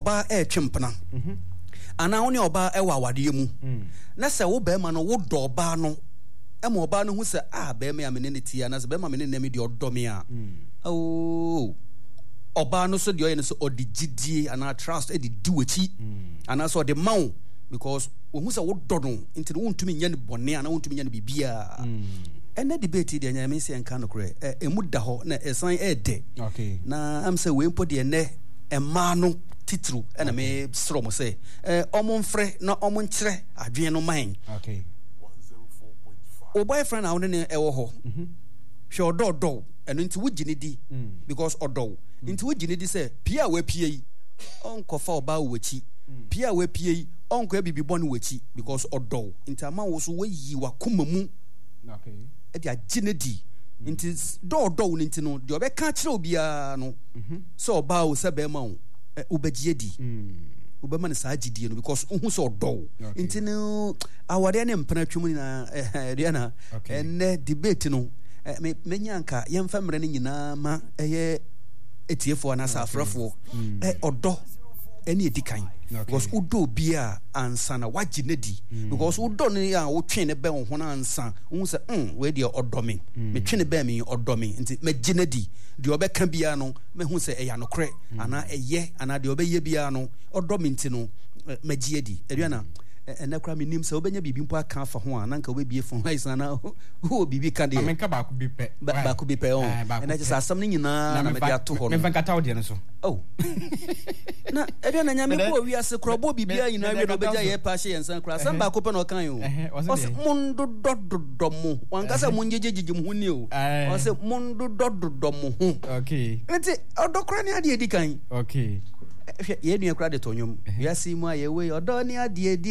oba chempna ana wo ne oba wa awade mu na se wo be ma no wo do oba no e ma oba no hu se be ma me ne tia na se be ma me ne me de odo me a oba no so de oye no so odigidie ana trust e di wachi ana so de mawo because wo hu se wo do no nti wo ntumi nya ne bone ana wo ntumi nya ne bibia ene debate de nya me se enka no kre emu da ho na esan de okay na am say we mpo de ne ema no titru ena me sro mo say omo mfre na omo nkyere adwen no man okay 104.5 o boyfriend na woni ewo ho hwe odo eno nti wo gine di because odo nti wo gine di say pia we pia yi onko fa oba wachi pia we pia yi onko e bibi bonu wachi because odo nti ama wo so we yi wa komamu okay e dia gine di nti do nti no de obeka kire obia no so oba wo se be ma wo obagye di obema ne saa gidie no because hu so do nti no awade ne mpana twum na dia na enne debate no me nyanka yemfa mre ne nyina ma eye etiefo na safrafo odo ene edikan because udo bia ansa na wagye ne di because udo ne ya wo twen ne be ho na ansa hu se we de odo me twen ne be me odo me nti magye ne di de obeka bia no me hu se eya no kre ana eye ana de obeye bia no odo me nti no magye di eduana enakra me nim se obenya bibi mpo aka fa ho ana nka obebie fo haisa na ho bibi ka de amenka ba ku bi pe ena je asam ni nyina na me de ato ho me vanka tawo de no so na eduana nya me bo wi ase kro bo bibia nyina wi do beja ye pa hye yensan kra asam ba ko pe no kan yo o mundu dododo mu wanka se munjejeje mu ni o se mundu dododo mu okay enti odokra ni ade edi kan okay ye nua kra de tonyom ya simu aye we odo ni ade edi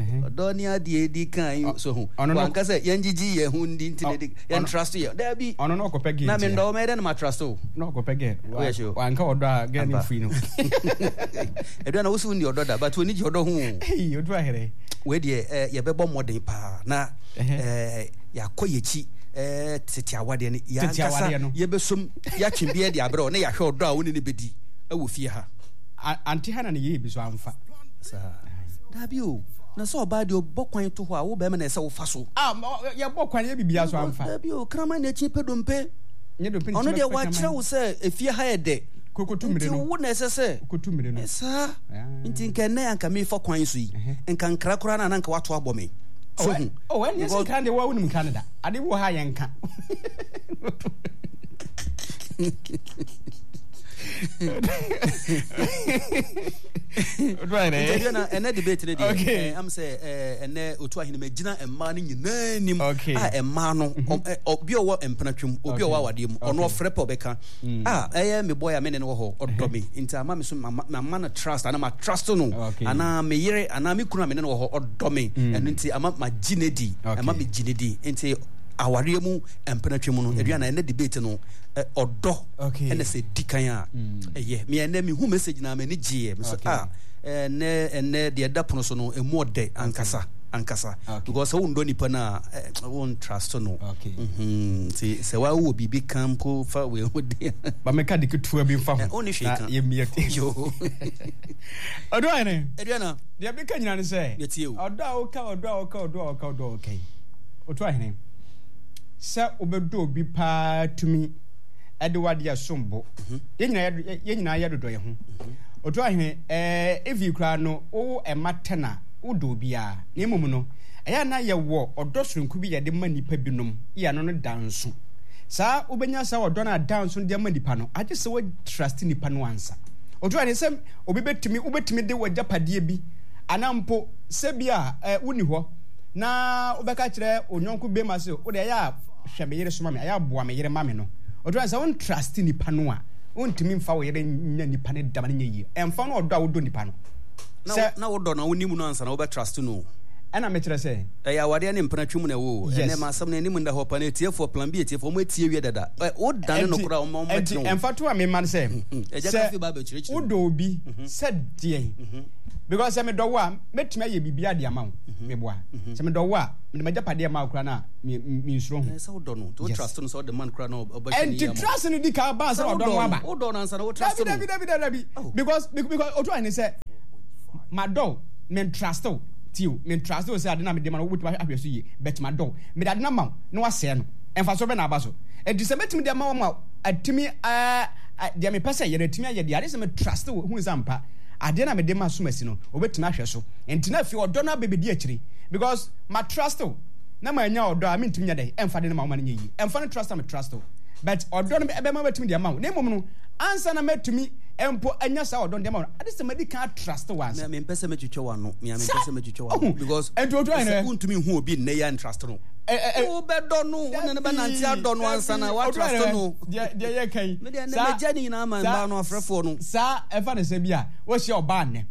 kan so hu wanka se yanjiji ye hu ndi ntine yan trust ye da bi ono no ko pege na me ndo me de na trust o no ko pege wanka odo a get ni free no edo na wo su ndi odo da but oni ji odo hu odo ahere we de ye bebo modern pa na ya koyechi tete awade ne ya kasa ye besom ya twebie de abre o na ya hwe odo a woni ne bedi awo fie ha anti hana ne ye bi so amfa sa dabi o na so oba de obokwan to ho a wo be ma na se wo fa so ye bokwan ye bibia so amfa dabi o krama na chi pedompe nye do pin ono de wa kire wo se efie ha ye de kokotumire no wo na se kokotumire no sa nti nkene anka me fa kwan so yi nka nkra kora na nka wato abo me so when you say kan de wa wonum Canada ade wo ha ye nka right ene debate ne dey am say ene otu ahine magina emma ne nyina nim emma no obi owo empanatwum obi owo awade mu ono ofrepa obeka eye me boy amene ne wo ho odo me nti ama me so ma na trust ana ma trust no ana me yere ana me kunu amene ne wo ho odo me eno nti ama ma ginedi ama me ginedi nti aware mu empanatwum no eduana ene debate no odo ene se dikan a eye me ene me hu message na me ni gie me so ene de dapono so no emu ode ankasa because won do nipa na won trust no see se wa wo bibi campo fa we ode ba me ka de ketua bi fa ho oni hwe ye miete yo odo ene eduana de be ka nyina ne se odo a oka okay oto ahene se obedo bi pa tumi ede wade asombo ye nyina ya dodo ye ho oto ahene evi kra no o ematena udo bia na emum no eya na ye wo odosoronku bi ye de manipa binom ya no no danso sa obenya sa odo na danso de manipa no age se wo trust nipa no ansa oto ahene se obetumi de wajapade bi anampo se bia woni ho na obeka kire onyonku be ma se o de ya hwe me yere soma me ya boa me yere ma me no odo ahene se won trust nipa no a wontimi mfa wo yere nya nipa ne dama ne nyi emfa no odo a wodo nipa no na wodo na woni mu no ansa na wo be trust no ana me kire se ya wade ne mpana twum na wo ene ma asam na ni mu nda ho pa na tiefo plan bi tiefo mo tie wie dada wo dane no kura mo metno emfa to a me man se eja ka fi ba be chire chire wodo bi se de because me do wa metime ye bibia de ama me boa se me do wa me majapade ma kura na me nsuro ho se wodo no to trust no so the man kura no obashini and to trust no di ka ba se wodo no aba wodo no ansa na wo trust no dabi because oto ani se madɔ men trust tiw men trust say ade na me de ma no wutima ahweso yi bet madɔ me de na ma no wasɛ no emfa so be na aba so e di se metimi de ma ma atimi de me pese ye retimi aye de ade se me trust hu zampa ade na me de ma so masi no obetimi ahwe so entina fi ɔdɔ na bebedi akiri because my trust na ma nya ɔdɔ a me ntimi nya de emfa de na ma nya yi emfa no trust me trust but ɔdɔ no be ma betimi de ma na mom no ansa na metumi empo anya sa ɔdɔ de ma ade se me di kan trust once me pese me twetwe wa no me pese me twetwe wa no because untumi hu obi ne ya trust no o be do no wona ne be nanti adɔ no ansa na wa trust no de ye kan me de na jani na ma ba no afrefo no sa efa ne se bia wo hye oba ne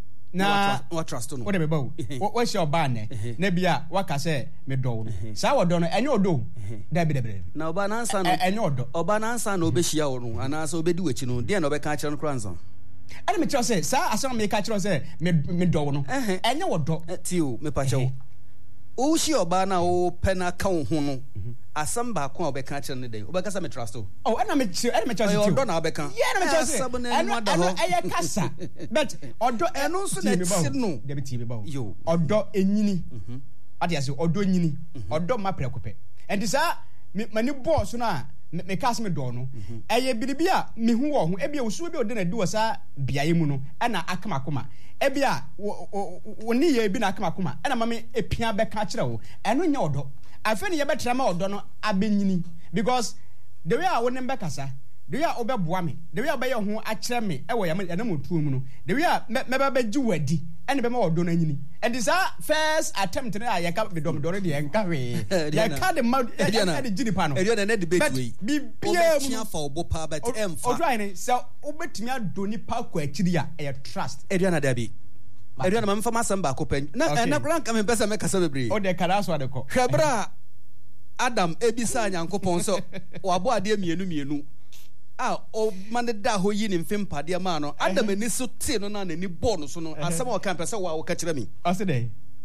na wa trust no wo de be ba wo hye oba ne na bia waka se me dɔ no sa wo dɔ no enye odo da bi na oba na ansa no enye odo oba na ansa no obehia wo no ana so obedi wachi no de na obeka kire no kranza ana me kyerɛ sɛ saa asɛm me ka kyerɛ sɛ me dɔ no enye wodo tio me pa kyɛw o hye oba na o pɛ na ka wo ho no asɛm ba ko a obeka kire no den obeka sɛ me trust o ana me kyerɛ sɛ odo na obeka na me kyerɛ sɛ ɛno ɛyɛ kasa but odo ɛno nso na ti no de be tie me ba wo odo enyini ade ase odo enyini odo ma prɛkopɛ enti saa mani boss no me ka se me dɔ no ɛyɛ biribi a me hu wɔ ho ebia osuo bi ode na di wɔ saa biaye mu no ɛna akamakoma ebia woni ye bi na akamakoma ɛna ma me epia bɛka kyerɛ wo ɛno nya ɔdɔ afa ne ye bɛtra ma ɔdɔ no abenyini because the way a wonem bɛkasa the way a obɛboa me the way a bɛyɛ ho akyerɛ me ɛwɔ yam motuo mu no the way a mɛba bɛgye wadi ɛne bɛma ɔdɔ no anyini and this first attempt na yɛka bedomdɔre de yɛnka hwee yɛka de ma ɛde gyi nipa no ɛdeɛ na debate wei bibia mu fa ɔbɔ pa but ɛmfa ɔdɔ ne sɛ wobɛtumi adɔ nipa kɔ akyiri a ɛyɛ trust ɛdeɛ na dabi ɛdeɛ na mamfa masɛm baako pɛ na ɛna ranka me pɛsɛ mɛkasa bebree ɔde kada so ade kɔ hwɛ bra Adam ebisa Nyankopɔn sɛ wabɔ adeɛ mienu o man da ho yi ne mfem pade ma no Adam ani so te no na n'ani bɔ no so no asɛm a ɔka pɛ sɛ wa ka kyerɛ me ɔse dɛ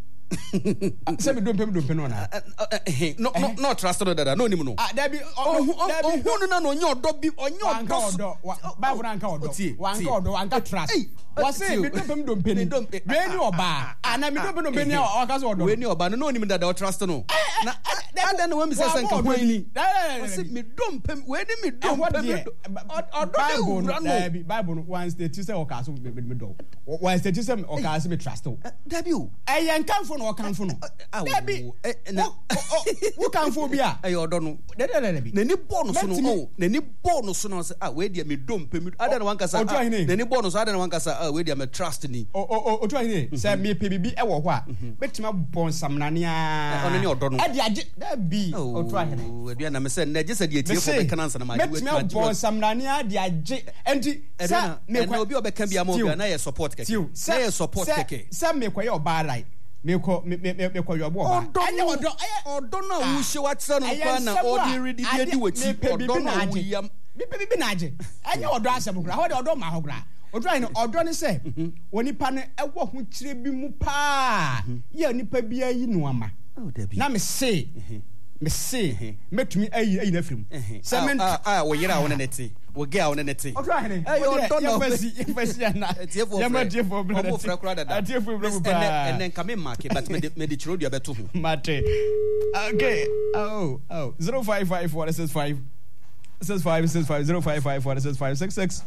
sɛ me dompe no na no trust no dada no nim no dabi ɔhu no na ɔnyɛ ɔdɔ bi ɔnyɛ ɔdɔ Bible anka ɔdɔ wanka trust wɔse me dompe ni wɛni ɔba ana me dompe ni ɔka sɛ ɔdɔ wɛni ɔba no nim dada ɔtrust no na ada no wɛmi sɛ sɛ nka hwan ni wɔse me dompe wɛni me dompe ɔdɔ Bible no one state sɛ ɔka so me dɔ one state sɛ ɔka so me trust dabi o ɛyɛ nkanfo no ɔkanfo no dabi wo kanfo bi a ɛyɛ ɔdɔ no dabi n'ani bɔ no so no n'ani bɔ no so no sɛ wei deɛ me dompe me ada no wankasa n'ani bɔ no so ada no wankasa wei deɛ me trust ni otu ahine sɛ me pe bibi ɛwɔ hɔ a betuma bɔ nsamnanea ɔno ne ɔdɔ no ɛde agye dabi otu ahine aduan na me sɛ na gye sɛ deɛ tie fo bɛka nansa na ma betuma bɔ nsamnanea de agye enti sɛ me kwa obi ɔbɛka bi ama obi na yɛ support kɛkɛ na yɛ support kɛkɛ sɛ me kwa yɛ ɔba rai mekɔ yɔbɔ ɔba ɔdɔ no a wohyɛ wakyerɛ no kwa na ɔde redi deɛ di wɔkyi ɔdɔ no a woyam bibi na agye ɛnyɛ ɔdɔ asɛm kora hɔ de ɔdɔ ma hɔ kora ɔdɔ no ɔdɔ ne sɛ onipa no ɛwɔ ho kyerɛ bi mu paa yɛ nipa bi ayi no ama na mese metumi ayi na firim sɛ men wo yere a wo ne te wo ge a wo ne te ɔdɔ no yɛfasi ana yɛmatiefo brada ɔmo fra kora dada atiefo brada paa ɛnɛ nka me mark but me de kyerɛ dua bɛto ho mate okay 055 465 6565 055 465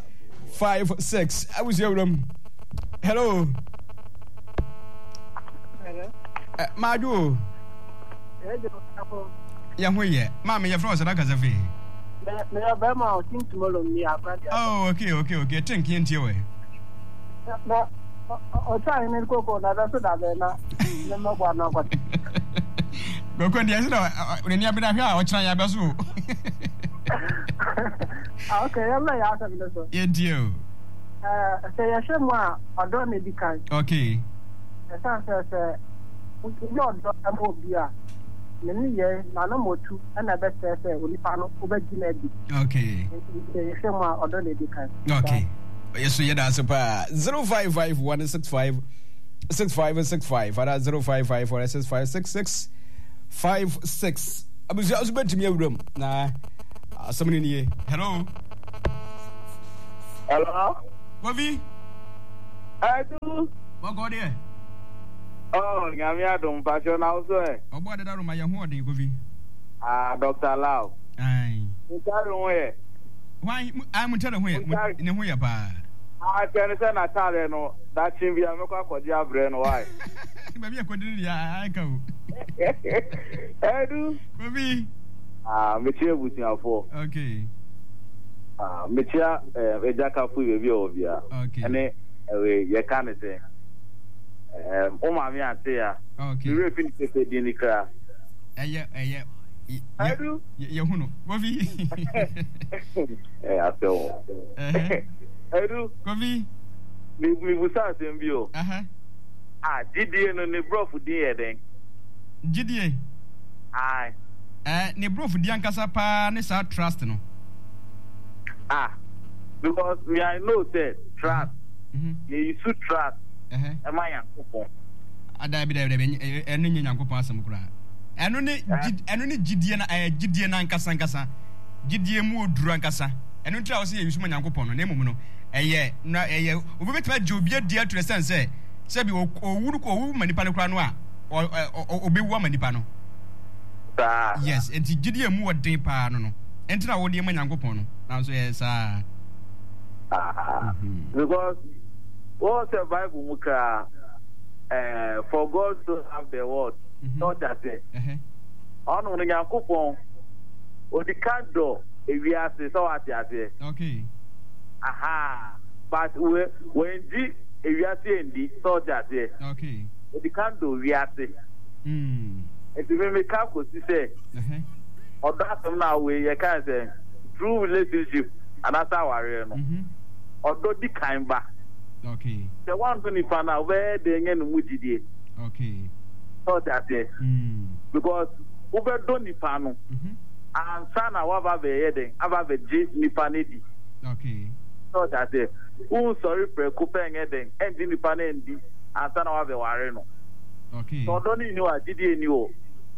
6656 I was your room. Hello. Madu. Yahuye. Mama, you're from Sakazafi. Oh, okay. Think into your way. I'll try and go for another so that never one. Go on, yes, when you're been here, I'll try your best. Okay, I'm not asking this. Yeah, dear. Say, I should want or don't need the kind. Okay. The son says, we don't know beer. Many years, none more two, and I bet say, we found over Ginedi. Okay. Say, I should want or don't need the kind. Okay. Yes, you answer 055 165 6565. 055 165 6656. I was about to be a room. Nah. Somebody in here. Hello. Hello. Wavi. I do. What got there? Oh, Yamiadum, Passion also. Oh, what did I do my young one, Govi? Dr. Lau. Aye. Why? I'm telling you, in a way about. I can send a talent that should be a local for the brain. Why? Maybe I couldn't. I go. I do. Maybe. Michelle was here for. Okay. Michelle, a jacket for your view. Okay. And you can't say. Oh, my, I say, okay. You finish the dinner. Yeah. I do. You know, Govi. I do. Govi. We will start in view. Gideon and the bro for dear then. Gideon. Aye. Ne bro for the Ankasapa, Nessa trust no. Because we are no said trust. You should trust. Am I a Ada bi da enu nyanko asem kura. Enu ne Gideon Gideon Ankasa. Gideon mu oduru Ankasa. Enu ntra wo se yesu nyanko no na emum no. Na obetuma jobia dia to the sense say bi owuru ko owu manipa no kura no a obewu manipa no. Yes, enti Gideon mu odin pa no. Enti na wo de nyanko no. Na so yes because what the Bible muka for God to have the word, not that it. On the Yankupon, or the candle, if we are so at it. Okay. But when G, if we are saying the so that it. Okay. The candle, we are saying. If you make up what you say, or that now way you can say true relationship, and that's our realm. Although the kind back. Okay. The one thing if I where they ain't mujidi. Okay. So that because over don't nipano. And sana wava be yede, ava be J nipanedi. Okay. So that who sorry pre kupeng yede, and nipanendi, and sana wava wareno. Okay. So don't you know a GD anyo.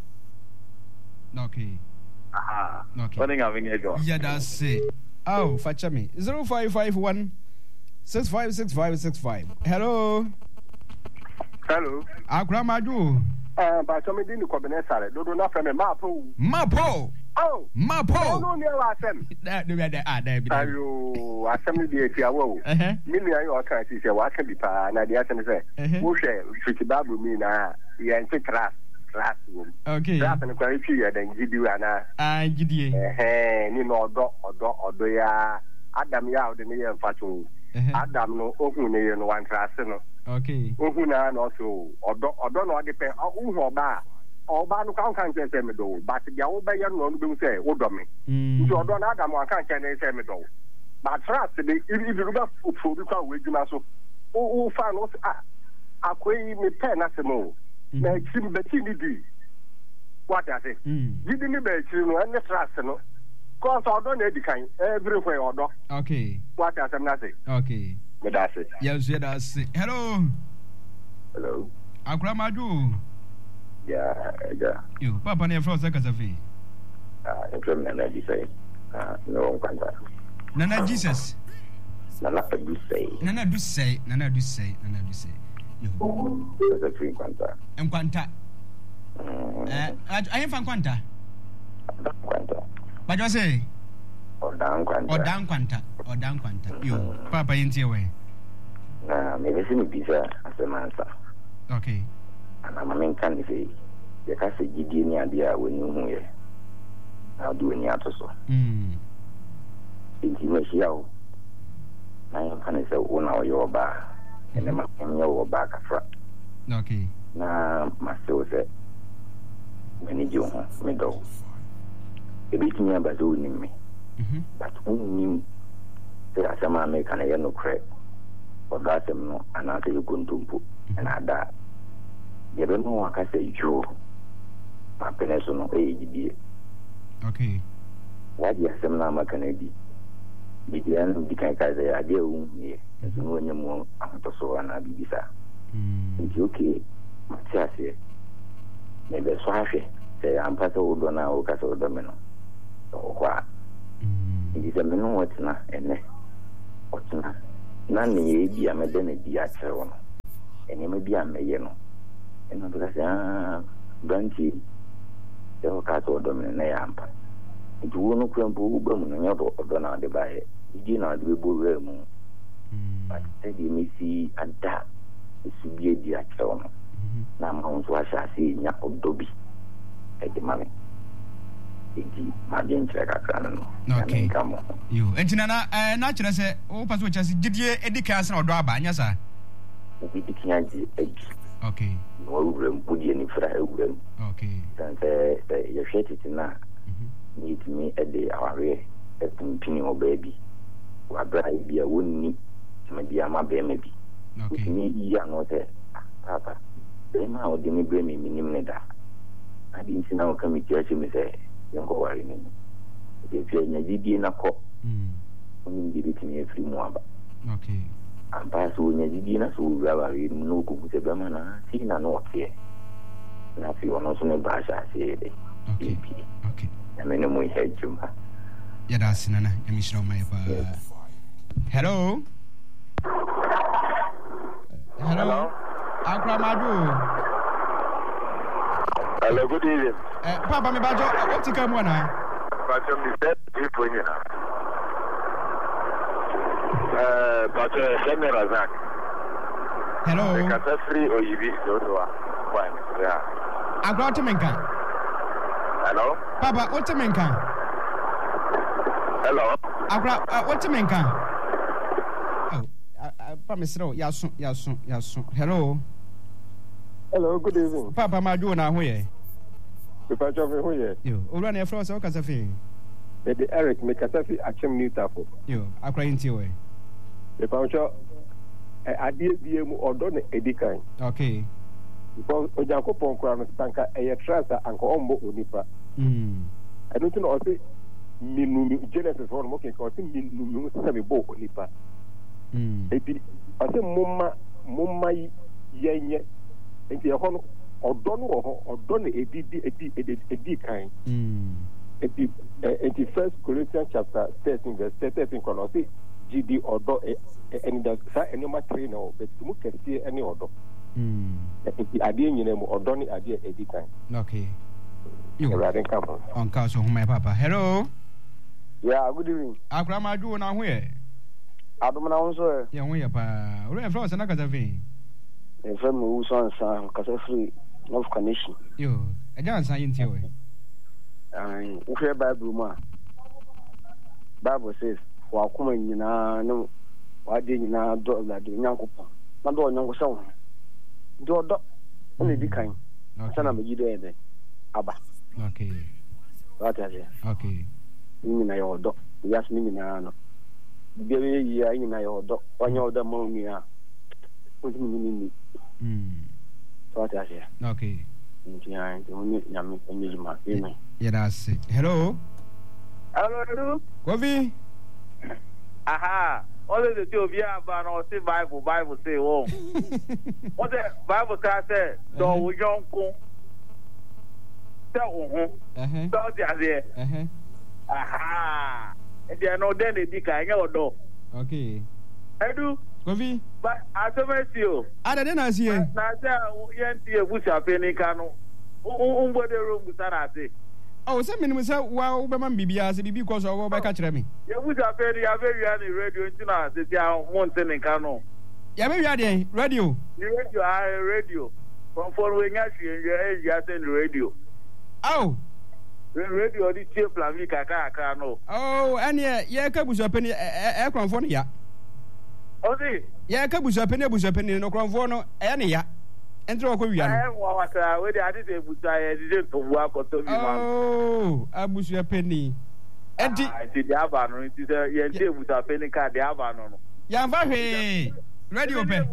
Okay. Okay. What having a job? Yeah, that's it. Oh, fetch me 0551 656565. Hello. Akramadu. But some didn't come in Sare. Do not from a Mapo. Oh, Mapo. No, no, that there. You assembly the ATO. Million or can see what can be pa, and the answer is, who shall Fitty Babu mean? You classroom. Okay. That's an quality and Gideon. Gideon. You know, or ya Adam Yao, the million fatu. Adam no open no one class no. Okay. Open also or don't know depend on ba. Or ba no can say me do, but the old bayan no do say odomi. So don't Adam one can say me do. But trust the if you look for the car with you so. Oh fan was akwe me pen asemo. Na chim betini di. What I say? Gidi ni be chim no and trust no. Cause I don't need the kind everywhere order. Okay. What I say? Okay. But that's it. Yes, that's it. Hello. Hello. Akramadu. Yeah. You, Papa, near Frost, Casafi. Nana Jesus. No, Nana Jesus. Nana do say. You. There's a free quanta. And quanta. I am from quanta. What do you say? Or down quanta. You, Papa, in your way. Maybe see me pizza as a mansa. Okay. And I'm a main candidate. You can say Gideon idea when you hear. I'll do any other so. Intimate. I am going to say, one hour your bar, and then your back a front. Okay. Now, my soul said, when you me do. Everything about doing me. But only say, as a man make an no crack. Or that's no, and I say you couldn't do, and I die. You don't know what I say, Joe. My personal age. Okay. What you have some number can be. Begin to kind of the idea as no one more after so and I be sir. It's okay. Matthias, maybe Swaffy say I'm part of Donna or Castle Domino. Or what? It is a minute what's not, and what's not. None may be a medina be at one. and maybe I'm a yeno. And I'm because Branty, the castle dominant ampa. It won't crumble boom and your donna de by. You did not be boom. But said you may see and that is to be a dear child. Now, Mount Wash, I see Yako Dobby at the money. Okay. You and Nana, naturally say, oh, Pass which has did ye education or draba, yes, sir. Okay. No room, would you any fry? Okay. You shut it now. Need me a day our way, a pinning or baby. What bride be a wooden maybe I'm a baby. Okay. Me, you are not a papa. Then how did you bring me minimum that? I didn't see now come to me say. Young worry me. If you're in a cop, only give it to me a free moaba. Okay. And pass when you did not so well, no good with a bamana, see, not here. Now, if you are not on a bash, I say, okay. Okay. I mean, we had you. Yeah, that's Nana, and Miss Roma. Hello. Hello. Akramadu. Hello, good evening. Papa, me bajo, what you come on? But you said people, you know. But Razak. Hello. The Catastrophe or you be so to I got to Menka. Hello. Papa, what's a Menka? Hello. I got what's a Menka? Oh, I promise. Yes. Hello. Hello, good evening. Papa, my doing now here. If I jump in here, you run a frost or Casafi. The Eric make Casafi action new tapo. You are crying to you. The Pancho, I did be or done a decline. Okay. Because Ojanko Ponkran Tanka a trust and Combo Unipa. I don't know if Genesis for mocking or Sammy Bo Unipa. I say Mumma Yen. If you are or done a D kind. In First Corinthians chapter 13, verse 13, say GD or do and does any trainer, but you can see any order. If the idea you name or done idea a D kind. Okay. You are in camp on Castle, my papa. Hello. Yeah, good evening. Our grandma do now where? I don't know, sir. Yeah, we are pa. We're from Sanaka. In front of Usan, Casafree, North Connection. You, I don't say in theory. And if you're Bible, Bible says, while coming, you know, why didn't you now do that? Do young couple, not do young sound. Do a dog, only the kind. Son of you there, Abba. Okay. What is it? Okay. You mean your dog? Yes, me now. Baby, you in your dog, one of the moon. What is it? Okay. Yeah, that's it. Hello. Hello. Kofi. Aha. All the two of you have say Bible say, oh. What the Bible say, do young co. Aha. And they are not then a dick, I know. Okay. I do. Kofi. But I said you. I didn't see you. Now, you wish a penny canoe. What the room with Sanate. Oh, some minutes wow, Baman BBS because of what I catch me. You wish a penny, a very radio internet, the town won't send in canoe. Yeah, maybe I did. Radio. You are a radio. From following us, you are sending radio. Oh. Radio, the chip, Lavika, canoe. Oh, and yeah, Cabus a penny aircraft for ya. Oh, see? Yeah, Cabus a penny, no crown for no, any ya. Enter a Korean. Where I didn't work or to me. Oh, Abusia penny. And I did the Havana. It is a year with a penny card, the Havana. Yamvahe. Radio pen.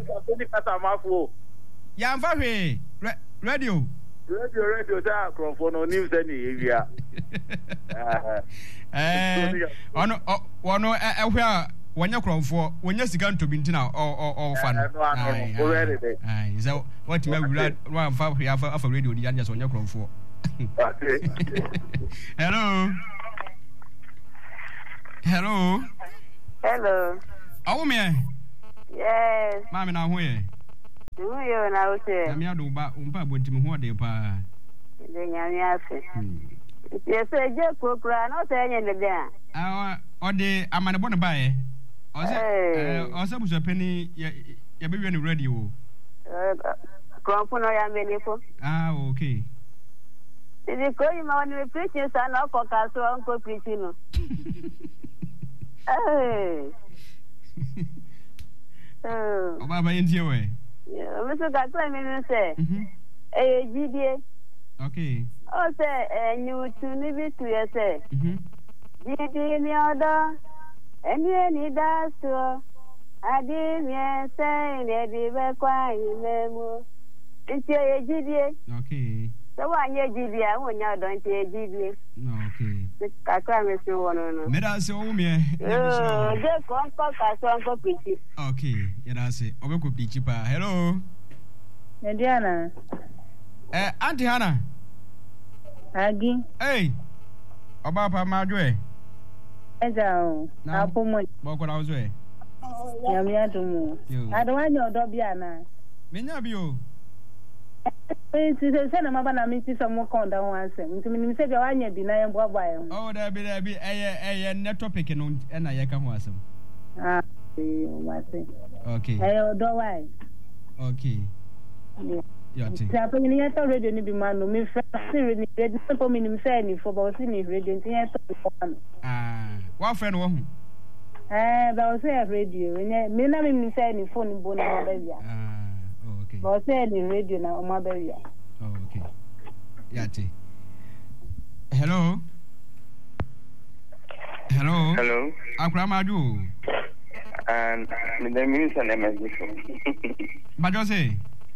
Yamvahe. Radio. Radio, that for no news any area. When you're crown for when you're going to be now or fun. So what you have one for radio, the youngest on your crown for. Hello. Hello. Hello. Oh, me. Yes. Mamma, now where? Yo na ose. Na me ado ba umpa bontimi ho de pa. De nyame afi. Yes, je kokra no se enye de dia. Ode amane bo ne bae. Ose buso pani ya be wi ni ready wo. Krompo no ya meniko. Okay. Idi ko yi ma woni preaching sa na ko ka so onko preaching no. Baba yenti we. Mr. Gakla me say. Jidie. Okay. O say you to ni bi to ye say. Jidie ni odo. Eni da so. Adi mi say ne di be kwa imemu. Nti jidie. Okay. So wanye jidie wonya odo nti jidie. Okay. Kakra me so wono no. Me da se o me. Je konko ka so onko pichi. Okay. Ya da se obeko pichi pa. Hello. Mediana. Auntie Hannah. Agi. Hey. Oba pa ma dwe. Ejao. Apomo. Boko na ozwe. Ya mi adumu. Adwanya odo bia na. Menya bi o. Se na maba na mi ti so mo konda ho ansem. Nti mi se bia wanya bi na ye boaba ye. Oh, da bi eye net topic no na ye ka ho asem. Mate. Okay. Odo wai. Okay. Yeah. Sa pe ni ya to radio ni bi ma no mi fa se ni radio po mi ni se ni fo ba o si ni radio nti ya to po no. Wa friend wo hu. Ba o se radio. Me na mi se ni phone bo na ba bia. Okay. Ba o se ni radio na o ma ba bia. Okay. Yati. Hello. Akra madu. And the minister name is Bajo say.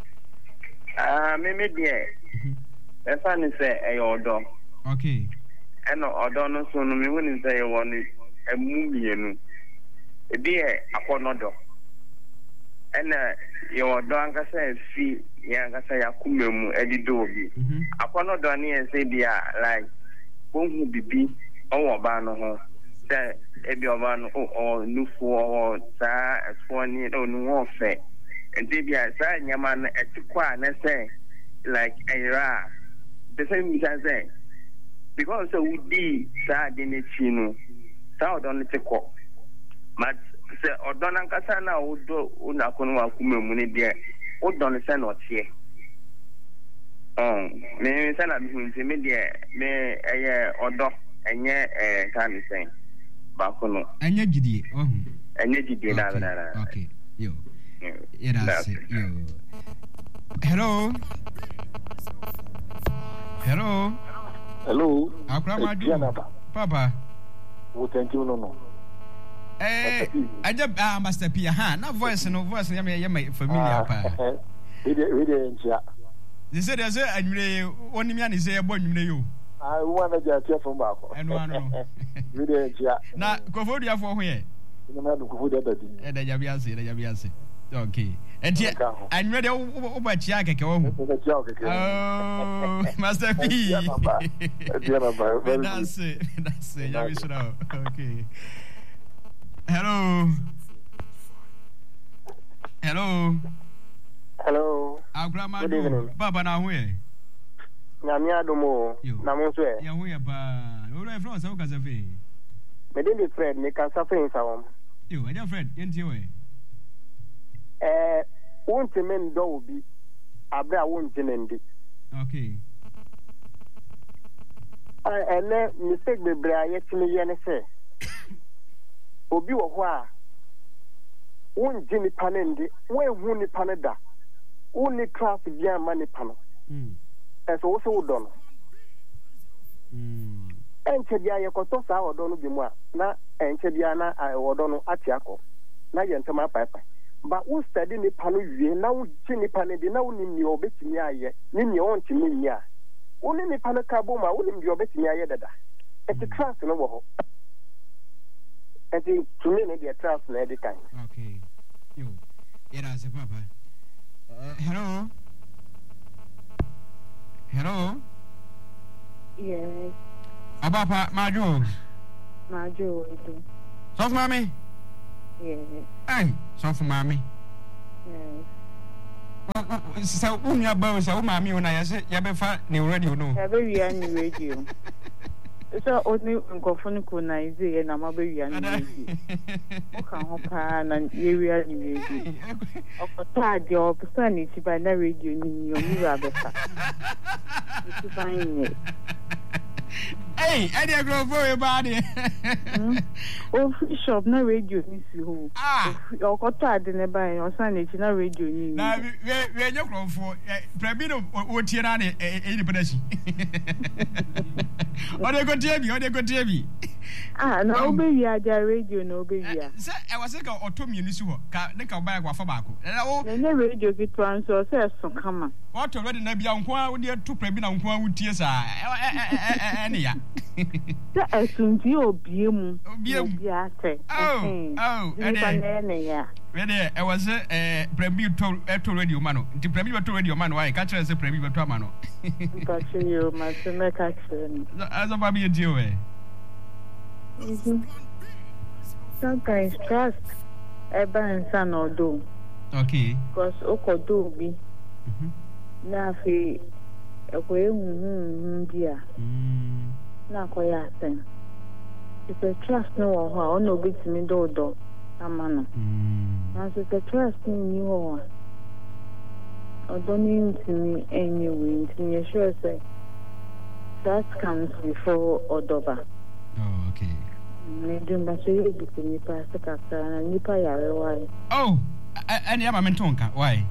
Me dear. The son is a odo. Okay. And odo no so no me when say you want a movie no. E dear akonodo. And your odo anka say fi ya anka say akumemu edido bi. Akonodo ni e say dia like bonhu bibi owo ba no ho. Say ebi oba no o nufu o sa esfo ni no no fe. And bia sa nyama na etikwa na say like era the same say because so we di sa de ne chi no sa odon te ko but se odon ankasa na odo una kono akumemu ne de odon se na otie me se na bi hunti me de me eye odo enye kan sen ba kono enye gidie enye gidie na okay yo that's it. Yo. Hello. Akramadu. Papa. Wo thank you no. I Master P. Na voice me familiar pa. We ntia. They said there's a only man is a boy you. I want to get from back. And one. We ntia. Na Kofodia for here. No na ko da di. Da yabiase. Okay. And here, I'm ready over Chiaka. Oh, Master P. That's it. Okay. Hello. Our grandma, Papa, now where? Namia Domo, Namonse. Yahuya, all right, from South Casafe. Medin Fred, make us suffering some. You, and your friend, into your way. Won't a man do be Abra won't end it. Okay. And then mistake me, Bra, yet to me, and say, Obi or wha won't Jimmy Panendi, where won't Panada, only craft via money panel. As also done. And Chedia Kotosa or Dono Bimoa, na and Chediana, I or Dono Atiaco, na Yantama Papa. But who study the panel, now Jimmy Panedi, now in your bit me, in your own to me. Only the Panacaboma, only your bit me. It's a trust in over. I think to me, the trust in every kind. Okay. You, it has a papa. Hello? Yes. Papa, Maju. So, mommy? Yes. Hey, so for mommy. Yes. So unya ba so ma mi una ya se ya be fa ne radio no. Ya be wi ani radio. So oni nkofo no ko na ize ye na ma be wi ani radio. O kan ho pa na ye wi ani radio. O ko ta de o pa ni ti ba na radio ni yo mi ba be fa. Ti ba ni. Hey, I dey go for your body. Oh, shop na radio ni si ho. O ko ta de ne ba o san ni ti na radio ni. Na we nye krofo, prebi no o tie na ne e pedashi. O de go tie bi. Na obe wi aja radio na obe wi a. Se e was ka otomi ni si ho, ka ne ka ba gwa fa ba ko. Ne radio ki transfer se so kama. What already na bia nko a wo de to prebi na nko a wo tie sa. Ne ya. Se asunti obie mu. Obie ate. Ne ya. Wede e was prebi to radio mano. Nti prebi to radio mano why ka chere se prebi to amano. Ka chere yo ma se me ka chere ni. Aso ba bi die we. Sometimes trust eba nsan odo. Okay. Because okodo bi. Na fi ekwe huhu dia. Na koya sen. If the trust no ho, ono bitimi do amano. Na so the trust ni ho. Odoni ntimi anyway, ntimi sure say that comes before odoba. Oh, okay. Me dumba so you bitimi pa sekaka na nipa yare why. Oh, any ama mentonka, why?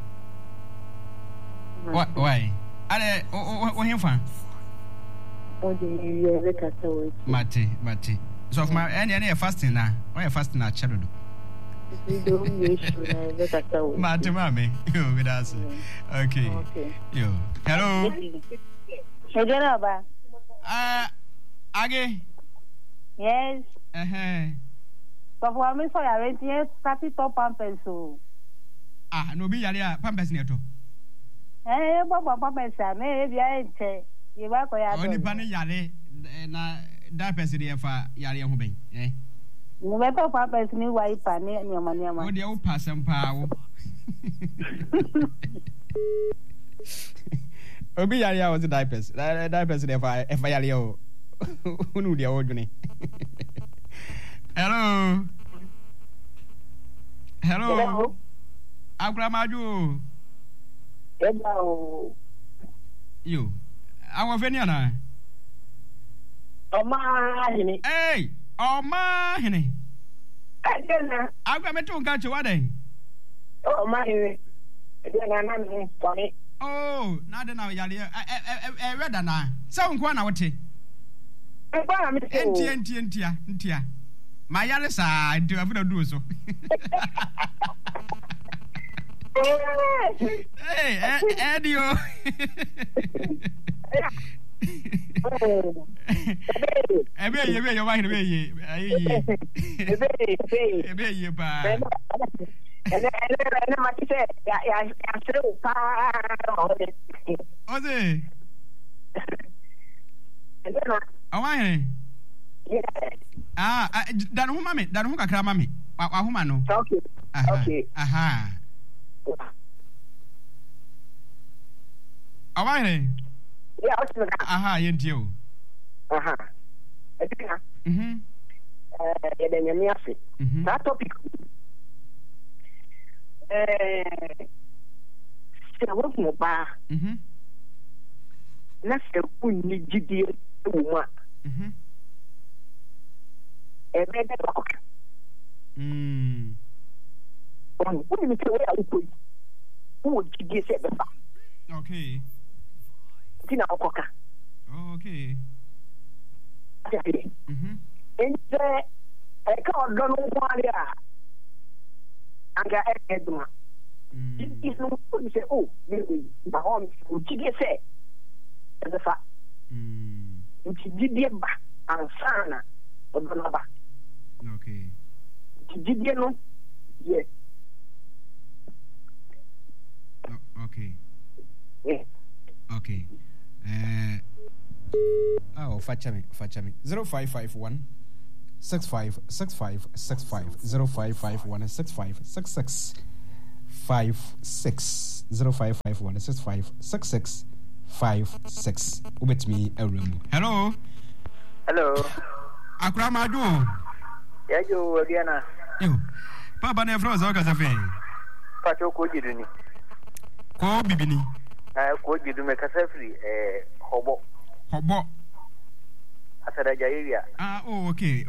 Why? Ale o hemfa. O de yere kasa we. Mate. So for my any fasting na. Why fasting na chedodo? We do wish na yere kasa we. Mate mame. Yo, we that's okay. Yo. Hello. Shejera ba. Age. Yes. So for me so ya rent here start top pampers so. No be yare pampers ne to. Baba pampers na e bia enche. Ye ba ko ya to. Oni pa ne yare na diapers ne fa yare ho ben. Mo be top pampers ni wa ipa ne nyama. O de o pasam pa wo. Obi yare ya was diapers. Diapers ne fa yare o. Unu dia o dwene. Hello. Agramaju. Hello. Yo. Awon feni ana. Oma hini. Hey, Oma hini. Adena. Agba metu nka chewa den. Oma hini. Adena na me kwani. Oh, na de na yale reda na. Sa nko na wote. Eba mi so. Entia. Ma yare sa nti afuda du so. Hey, Edio. Ebe yo wahire be Ebe ba. Ene ma ti se ya sere pa. Oze. Awahire. Dan hu kakra mame. Wa huma no. Okay. Aha. Awahire. Yeah, what's the aha, yentio. Aha. Edina. Eden yemi afi. That topic. Se wo mo ba. Na se kunni gidie wo ma. Ebe de ba ko. What me tell you put who gidie se be ba. Okay. Tina okoka. Oh, okay. Ente ka odo no kwale a anga eduma. Is no put say oh maybe ba hom gidie se be fa. Gidie ba ansana odo na ba. Okay. Gidie no yeah. Okay. Yeah. Okay. Fachami 0551 6565 0551 6566 6656 0551 6566 56 with me Ewremu. Hello Akramadu. Yeah, you again. You Papa ne froze o kasafe. Pacho ko jiduni. Ko bibini. Ko jidu me kasafri hobo. Asada jairia. Oh okay.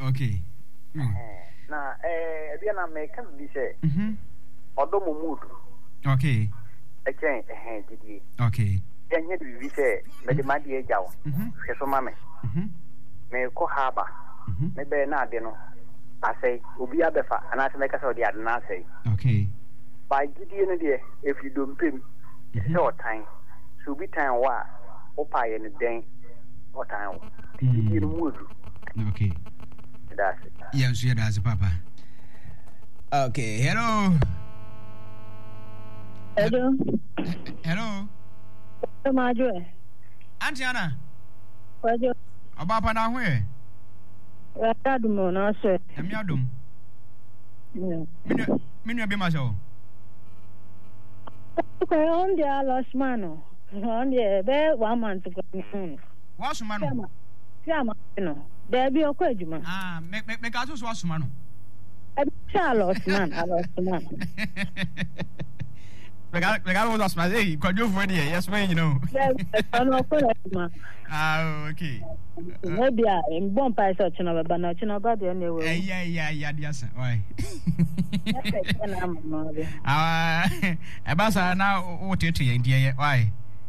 Na bia na me kan bi se. Odo mo mood. Okay. Again jidi. Okay. Yanye bi se me de madi e jawo. Hwe so mame. Me ko haba. Me be na ade no. Asay obi abefa ana se me kasa odi ade na asay. Okay. By jidi no de if you don't pay me. Short time. So be time wa opa ye ne den. What time? Jidi no mood. Okay. That's it. Yes, that's Papa. Okay, hello. Hello. Majo. Auntie Anna. Majo. Papa na hwe? Adum na so. Emi adum. Minu be ma so. Ko on dia last man. On dia be 1 month ago. Wasuma no. Fiama no. There be okwa adwuma. Me ka so wasuma no. Charles man. Me ga was wasuma say kwadwo for there. Yes man, you know. Okay. Maybe I'm born by such an over na chino ba de na we. Yeah, yes. Why? Abasa na o tetu yen die why?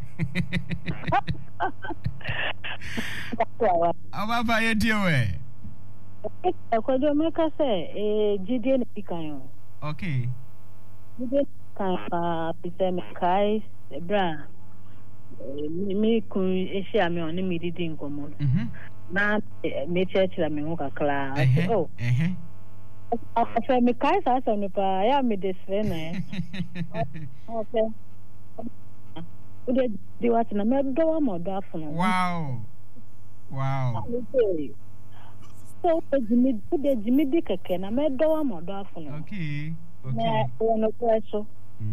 Ababa ye die we. Kwado meka se jide na pikan. Okay. Jide kan Peter Mekai bra. Me kun esia me on me didi nkomo. Na me church la me ho kakla. Afa me kai sa me pa ya me desfe na. Okay. Ude di wat na me do mo do afuno. Wow. So Jimmy di keke na me do mo do afuno. Okay. Na ono kweso.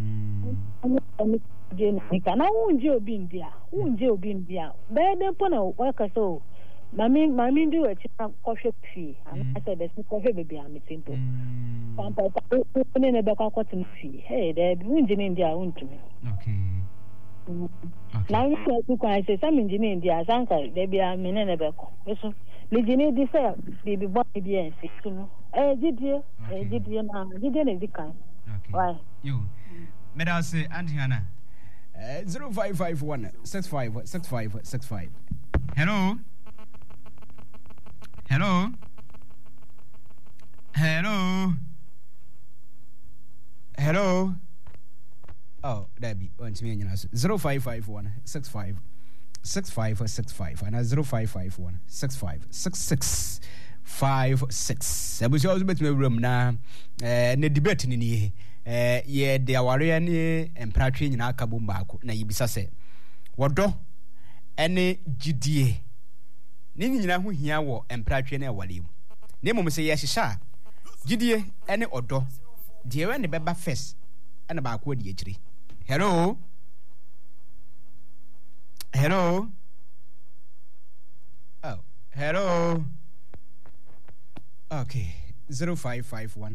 Nika na unje obi ndia be de po na waka so mami ndi we china kohwe fi ana say be kohwe bebi amitimpo pampa ta ne be kwa kwatu fi hey de unje ndia untumi. Okay. Na we ko kwa say some engineer ndia sanka de bia mene ne be ko so le jini di say bibi bo bi en si no jidie na jidie na dikan. Okay. Why you me da say Auntie Hannah 0551 6565. Hello. Oh, that be on to me 0551 6565 and 0551 656656. I was always met me room now. Ne debate ni ye de aware ne empratwe nyina aka bom baako na yibisa se wodo ene gidie ne nyina ho hia wo empratwe na awale mu ne mom se ye hihya gidie ene odo de we ne beba first ene baako de akiri. Hello. Oh, hello. Okay. 0551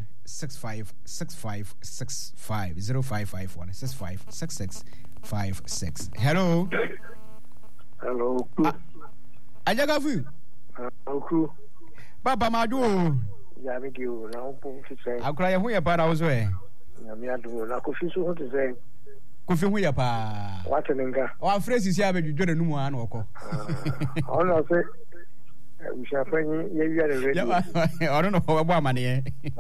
6565 0551 656656. Hello. Ajagafu. Hello. Baba Madu. Ya mi dio na opo fise. Akura ye hu ye pa na wo so e. Na mi adu na ko fiso ho te say. Ko fi hu ye pa. What nenga. O phrase si abedwo na numu an okọ. Ono se we shall find ye are ready. I don't know what money.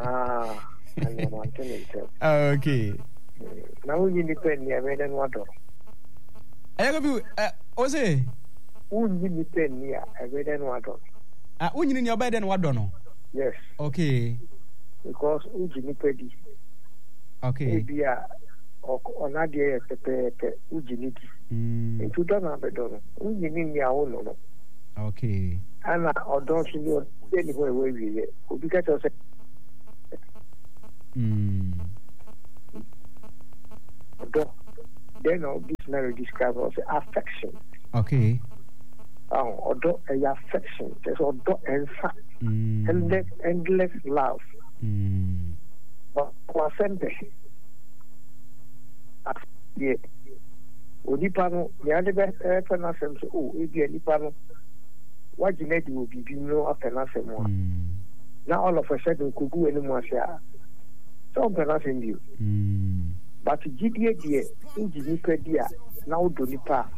Okay. Now we need to pen near red and water. I have you, Ose. Who need to pen near a red and water? When you in your bed and what don't know? Yes. Okay. Because Ujini Pedi. Okay. Maybe on Nadia Ujini. Into Donna Bedon. Ujini near one. Okay. And I don't see anywhere where we then dictionary describes as affection. Okay. Odo a affection. There's odo and endless love. But wasente. Yeah. Odipano, the other best penasem. Oh, if you Odipano, what you need will be no after nothing. Now all of a sudden, could do any more share. So penasem you. But GDA, dear, Injinica, dear, now do the pa.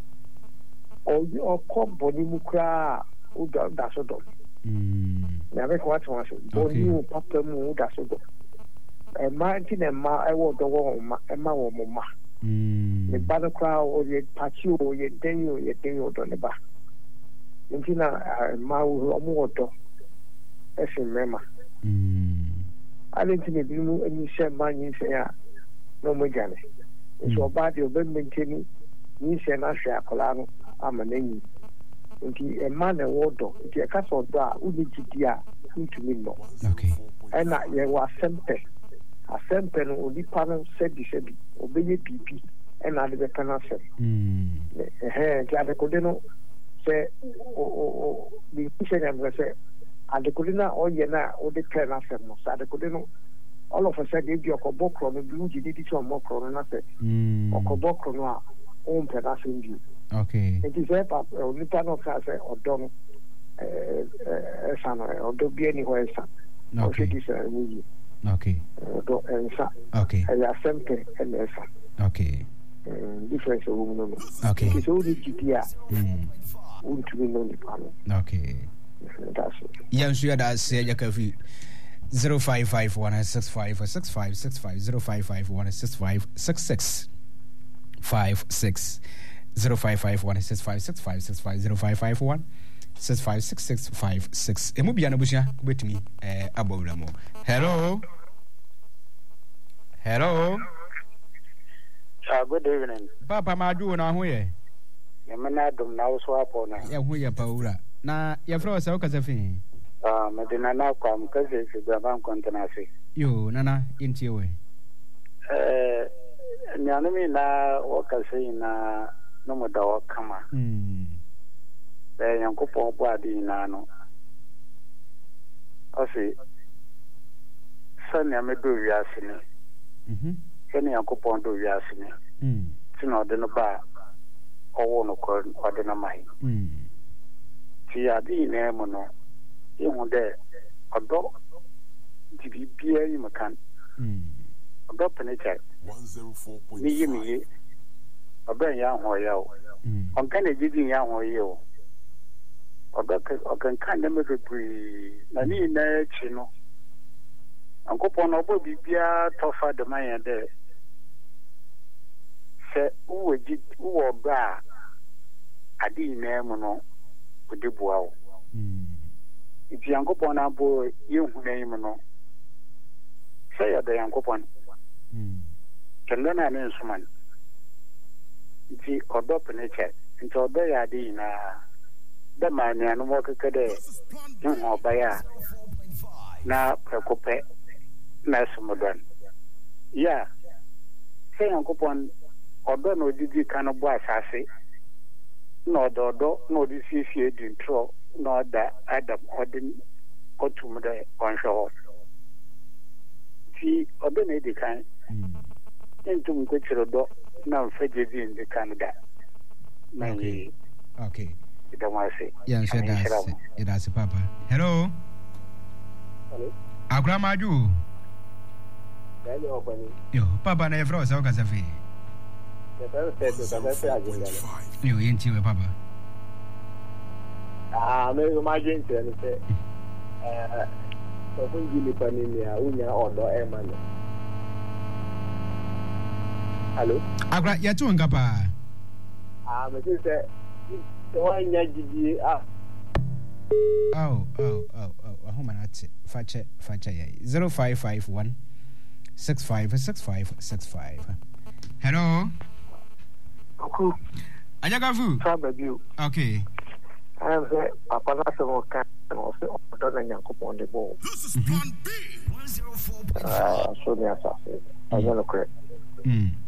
Or come Bonimukra, who does so. Never what was it. Bonu, Papa Moo, that's so. A mountain and ma, I want the woman, and my woman. The battle crowd or your patio or your day or on the back. Intina, ma, water. As in Mema. I didn't think you knew any share money, say, no more Johnny. It's your body of maintaining. Ni se na hwe akola no amanani nti e man e wodo nti e ka so do a uni gidi a ntumi no okay ena ye wa asempe no onipa no sebi obeye bibi ena de beka na sem nti adekode no se o bi se na se adekode na oye na o de ka na sem no sa adekode no all of a sudden if you okobokro no bi ugidi di so mokro no na se okobokro no a on penasem bi okay it is a onipa no ka se odo no esa no odo bi ani ho esa okay okay odo ensa okay ya sempe enesa okay difference of woman okay so the GPA untumi no nipa no okay that's it yansu ya da se ya kafi 0551656565 0551656656 0551656565 0551656656 emu bia na busia betumi abawura mo hello good evening papa madu na ho ye yemena dum na so apo na ye ho ye pawura na ye fro se o kasafi medina na kwa mkaze se baba kontena se yo nana intie we nyanumi na wakase na no moda wakama yankopon bo adi na no ose sani amedo wiase ne sani yankopon do wiase ne tino de no ba owo no ko ode na mai ti adi na mo no ihu de odo dibibia yi makan odo penecha 104.5 ni yimi odo ya ho ya o on kan e jidi ya ho ye o odo kan kan na me bebri na ni na chi no ankopo na obo bibia tofa de man ya de se uwe oba adi na mu no odibua o ifi yankopon na bo yehu na yim no se ya de yankopon kenda na ne nsuman ifi odo peneche nti odo ya de na da mani anu mo kekede nhu obaya na prekope na sumodon ya se yankopon odo no didi kan bo asase no odo no di sisi edintro no da adam odin otum da onhwo ti odo na edi kan entum ko chirodo na mfaje bi ndi Canada okay okay ida wase yan sheda ida se papa hello agramaju yo papa na efro sa ka safi yo yenti we papa me imagine tell say so kun gili panini ya unya odo emane hello agra ya tu ngapa me say wanya gidi ahoma na ate fache ya 0551 656565 hello oku ajagafu sababu okay I'm say papa na se mo kan no se odo na yankopon de bo this is plan B 104.5 so me asase I don't know correct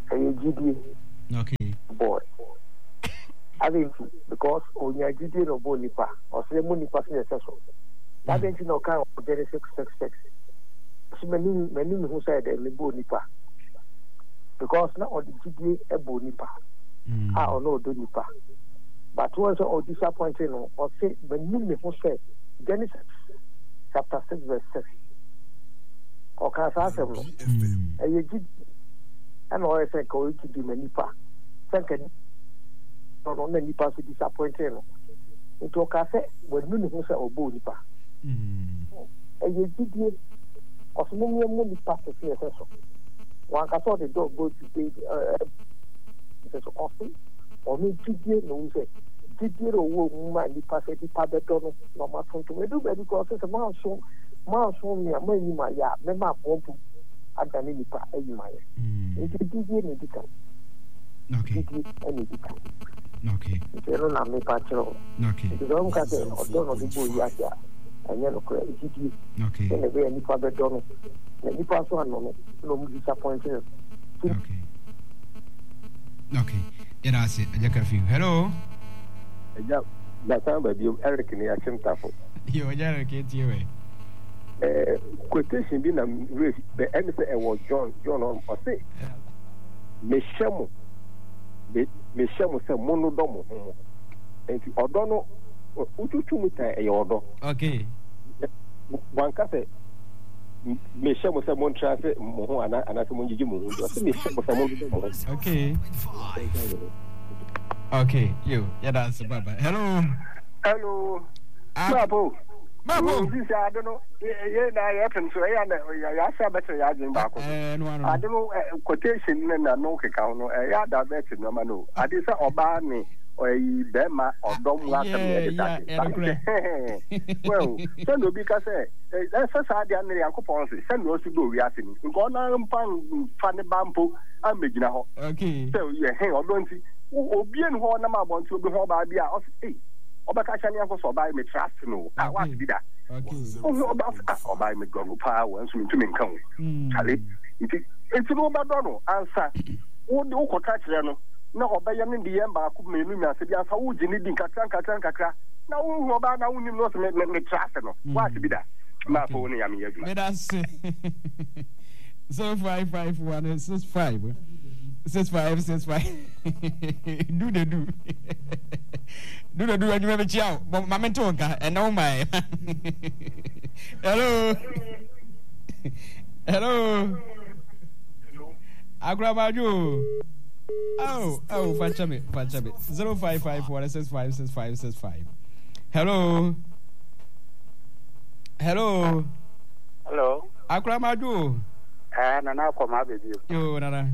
GD. Okay. Boy. I think because on your GD no bonipa or say money passing successful. That ain't no kind of Genesis 6. So many who said the bonipa. Because now on the GD a bonipa. I don't know donipa. But was all disappointing or say when you who said Genesis chapter 6 verse 6. Or can I say and you did and always say go to the manipa. Second on the nipa to disappointing. Into a cafe when you who say obo nipa. And you did or so many money passes here. One can saw the dog go to the office or me GD no say GD or woman the pass the tablet no matter to do because it's a mouse so me a money my ya me ma pompu adani nipa ayi my it GD ni dika. Okay. Okay. Pero na me patro. Okay. Because ka se odo no bo ya ya anya no kra GD. Okay. Ne be ni pa be do no ni pa so no mu disappointed. Okay. Okay. Yeah, that's it. I just hello. Yeah, that's how you Eric ni achimtafo. Yo, Eric etiwe. Quotation bi na race the end say was John on or say me shemu say mono domo enti odo no ututu muta e odo. Okay. One ka say me shemu say mon trafe mo ho ana se mon jiji mo ho say me shemu say mon domo. Okay. Okay, you. Yeah, that's bye. Hello. Mabo. This I don't know. Yeah, na happen so ya say better ya jin ba ko. I don't know quotation na no ke ka no. Ya da better no ma no. Ade say oba ni oyi be ma odom wa ka me dey that. Well, send obi ka say say dia na yakopon say send no si go wi ase ni. Nko na mpan fa ne bampo amegina ho. Okay. So yeah, hey odonti obi en ho na ma bonti obi ho ba bia o say obaka chani anko so ba me trust no what be that. Okay. Oba me go pa won so ntumi nkan wo chale iti no ba do no ansa wo de wo kota kire no na oba ye ne de ye ba ko me nu ase bia sa wo gini din kakra na wo hu oba na wo nim no so me trust no what be that ma fo ne ya me yaduma me that's 055165 6565 do and you have a chow mama tonka and no my hello Agramaju. Oh, Fanchame 0554656565. Hello Agramaju. Nana koma baby. Yo nana.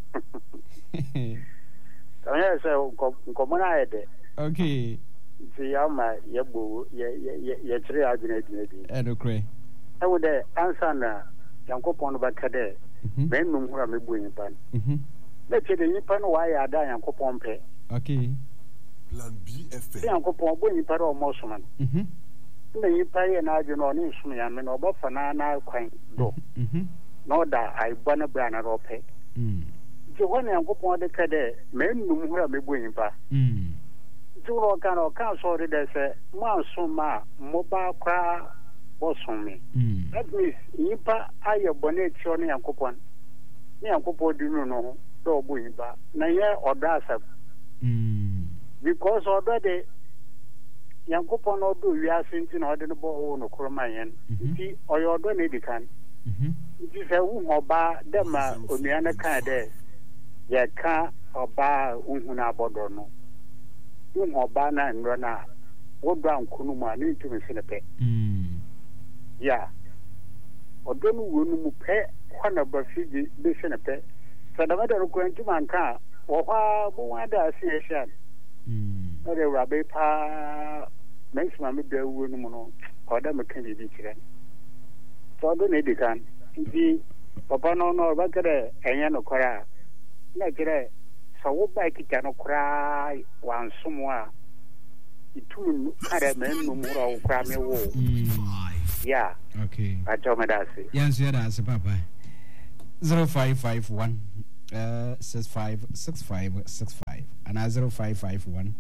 Oya say nkomona ede. Okay. See ama yebo ye tire adwene bi. Edokre. E wo de answer na yankopon no baka de. Menum hura mebu nyipa. Na chede nyipa no wa ya ada yankopon pe. Okay. Plan B FM. Yankopon bo nyipa ro mo so man. Na nyipa ye na adwene oni nsum ya me no obofa na kwan do. No da ai bana bra na ro pe. Je wona yankopon de ka de menum hura mebu nyipa. Juro kan so de se ma so ma mo ba kwa bosome. That means yipa aye boneti oni yankopon. Ni yankopon dinu no do bo yipa. Na ye odo asap. Because odo de yankopon odo wi asinti na ode no bo no kroma yen. Ti oyodo na edikan. Ti se wu oba de ma onuana kan de ye ka oba unhuna bodo no. Oba na nro na wodo ankunu mu ani ntumi senepe. Yeah. Odonu wonu mu pe kwana ba fiji be senepe. Sadama da ko ntumi anka wo kwa bo wada asieshan. Na de rabe pa mensma me da wonu mu no. Oda me kan bi kire. So do ne dikan. Ndi papa no ba kire enya no kora. Na kire so wo ba kita no kora wansumu a itu kare men no mura wo kra me wo. Yeah. Okay. I told me that. Yes, yeah, that's papa. 0551 6565 and 0551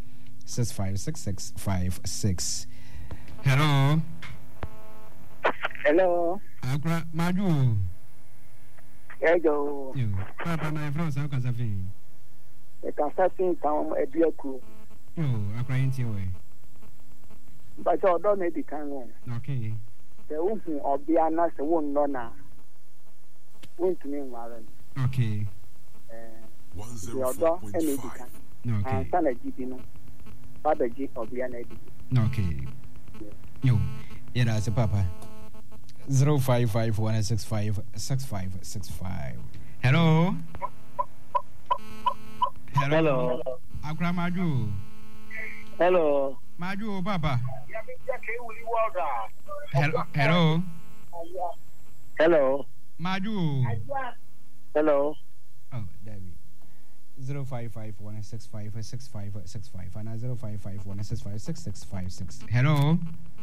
656656. Hello. Hello. Akra Maju. Hello. You. Papa na friend sa ka safi. E ka safi kan Eduaku. Yo, akra yenti we. But you don't need the can. Okay. The woman of the Anna, the one nona. Won't to me, Warren. Okay. The other, and it can. Okay. Son of Gidino. Father G of the Anna. Okay. Yo, yeah, that's a papa. 0551656565. Hello. Hello. Akra Maju. Hello. Maju, Papa. Hello. Hello. Maju. Hello. Oh, David. 0551656565 and 0551656656. Hello.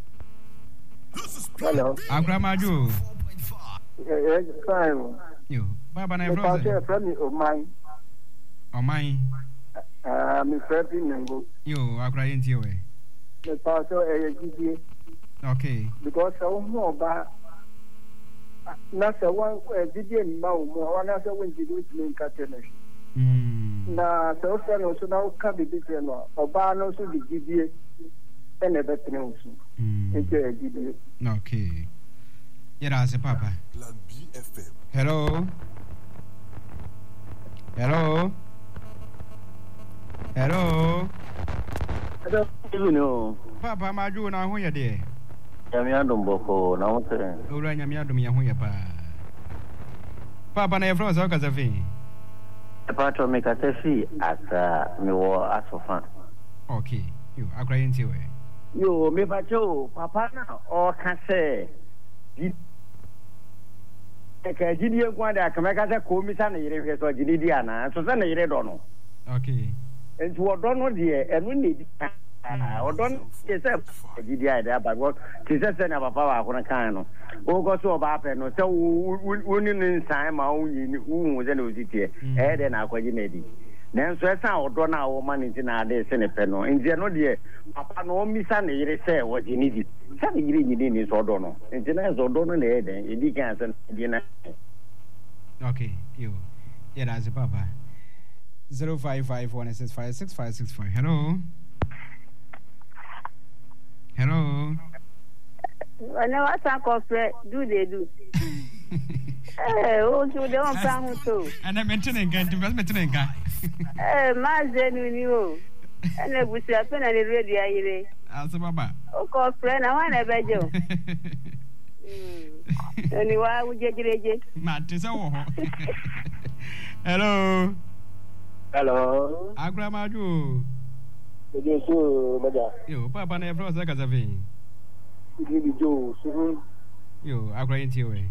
Hello. Akra Maju. Yes, fine. You. Papa na friend of mine. Oh, mine. I'm friend. You, Akra into way. The pastor okay. Because I don't know about not the one didn't know one other when you do it in Catalan. Now, so far, also now can be different or Bano to be GBA and a better news. Okay. Yeah, as a papa. Plan BFM. Hello. Hello. Hello. Hello. Papa Maju na ho ye de. Nyamiadum boko na ho se. Ora nyamiadum ye ho ye pa. Papa na ye from so kasafi. Pato me kasafi asa me wo asofan. Okay. You akra yenti we. Yo me pacho papa na o kase. Eka jidie kwa da kameka se komisa na yire hwe so jididi ana so se na yire do no. Okay. And to what don't dear, and we need or don't say, GDI there, but what tis a sen of a power on a cano. Oh, go so about and so winning in time, my own who was an here, and then I coordinated. Then so I saw don't know woman in our days in a penno. In general, dear, Papa no miss any say what you needed. Something you need is O'Donnell. And General O'Donnell, and you can't dinner. Okay, you. Yeah, that's a papa. 0551656565. Hello. Hello. No, what's that called? Do they do? Oh, so they don't plan so. And I'm mentioning again to mentioning. Mazen, you. And I was a pen and a radio. As a baba. Oh, call friend, I want a bedroom. Anyway, we get it. Matt is over. Hello. Hello. Akra Maju. Yo, Papa na from so kasafi. Yo, akra yenti we.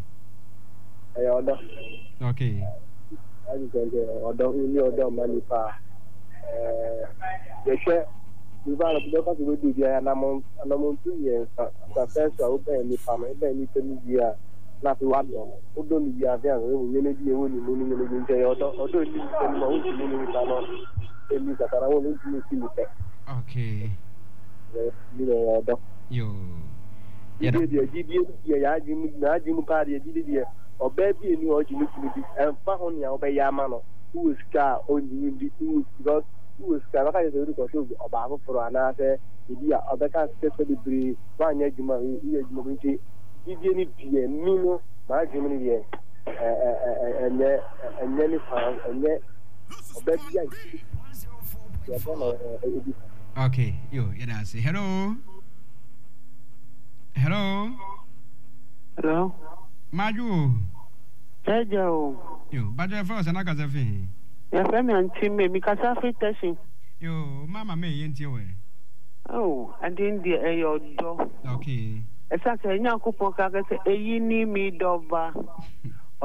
Okay. I don't know money pa. The share we got to go to the amount 2 years. The first open me farm, any year. Not what who don't be a very really only money in the other, although you okay. Yo. Jim party, or baby, and you are and found your Bayamano, who is car only because who is car about for another idea of the car specifically 1 year. Give any beer, Mino, my Germany, and then found and yet okay, you, yeah, say hello. Hello. Hello. Maju. Hello. You, but your first and I got a thing. Your family and team may be Casafi testing. You, Mamma may enter away. Oh, I didn't hear your door. Okay. Exactly, now coupon can say a yini me doba.